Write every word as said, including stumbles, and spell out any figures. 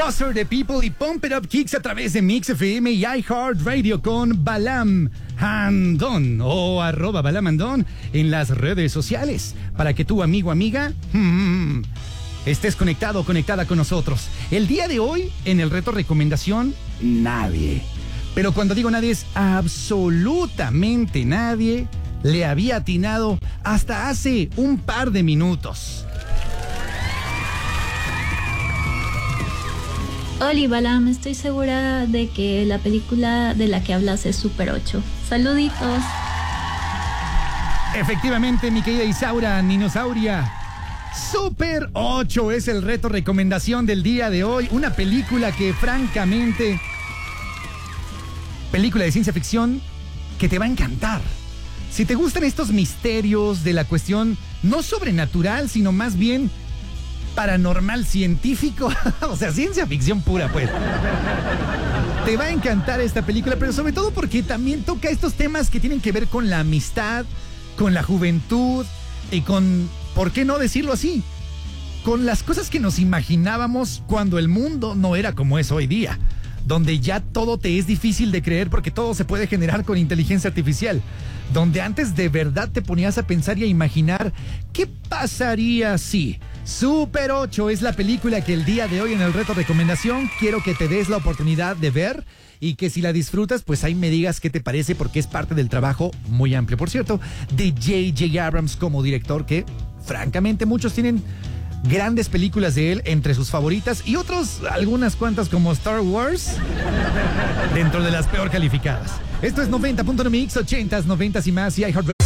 Foster the People y Pump It Up Kicks a través de Mix F M y iHeartRadio con Balam Andón o arroba Balam Andón en las redes sociales para que tu amigo amiga hmm, estés conectado o conectada con nosotros. El día de hoy en el reto recomendación, nadie, pero cuando digo nadie es absolutamente nadie le había atinado hasta hace un par de minutos. Oli, Balam, estoy segura de que la película de la que hablas es Super ocho. Saluditos. Efectivamente, mi querida Isaura Ninosauria. Super ocho es el reto recomendación del día de hoy. Una película que francamente... película de ciencia ficción que te va a encantar. Si te gustan estos misterios de la cuestión no sobrenatural, sino más bien... paranormal científico, o sea, ciencia ficción pura, pues. Te va a encantar esta película, pero sobre todo porque también toca estos temas que tienen que ver con la amistad, con la juventud y con, ¿por qué no decirlo así? Con las cosas que nos imaginábamos cuando el mundo no era como es hoy día, donde ya todo te es difícil de creer porque todo se puede generar con inteligencia artificial, donde antes de verdad te ponías a pensar y a imaginar qué pasaría si... Super ocho es la película que el día de hoy en el reto recomendación quiero que te des la oportunidad de ver y que si la disfrutas, pues ahí me digas qué te parece porque es parte del trabajo muy amplio, por cierto, de J J Abrams como director, que francamente muchos tienen grandes películas de él entre sus favoritas y otros, algunas cuantas como Star Wars, dentro de las peor calificadas. Esto es noventa punto nueve Mix, ochentas, noventas y más y iHeartRadio.